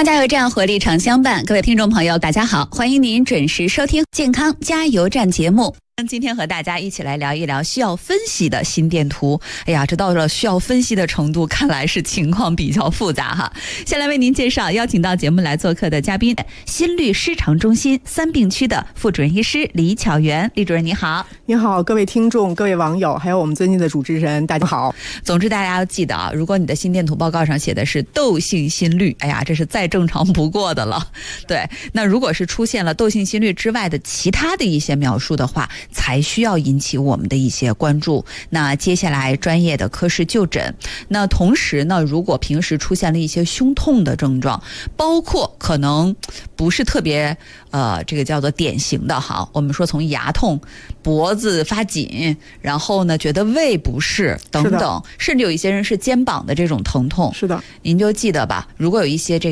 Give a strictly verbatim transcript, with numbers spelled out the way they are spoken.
康加油站，活力常相伴。各位听众朋友，大家好，欢迎您准时收听健康加油站节目。今天和大家一起来聊一聊需要分析的心电图。哎呀，这到了需要分析的程度，看来是情况比较复杂哈。先来为您介绍邀请到节目来做客的嘉宾，心律失常中心三病区的副主任医师李巧媛。李主任你好。 你好，各位听众、各位网友，还有我们尊敬的主持人，大家好。 总之大家要记得啊，如果你的心电图报告上写的是窦性心律，哎呀，这是再正常不过的了。对，那如果是出现了窦性心律之外的其他的一些描述的话，才需要引起我们的一些关注。那接下来专业的科室就诊。那同时呢，如果平时出现了一些胸痛的症状，包括可能不是特别呃这个叫做典型的哈，我们说从牙痛、脖子发紧，然后呢觉得胃不适等等，甚至有一些人是肩膀的这种疼痛。 是的， 您就记得吧，如果有一些这个